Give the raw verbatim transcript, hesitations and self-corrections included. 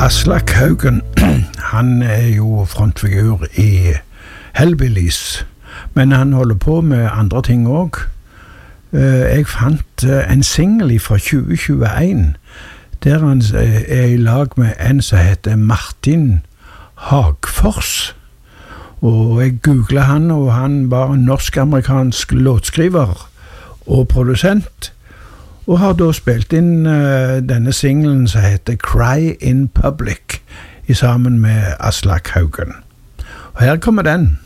Aslak Haugen, han er jo frontfigur i Hellbillies, men han holder på med andre ting også. Jeg fant en single fra tjue tjueen, der han er i lag med en som heter Martin Hagfors. Og jeg googlet han, og han var en norsk-amerikansk låtskriver og produsent, og har da spilt inn uh, denne singlen som heter Cry in Public, i sammen med Aslak Haugen. Og her kommer den.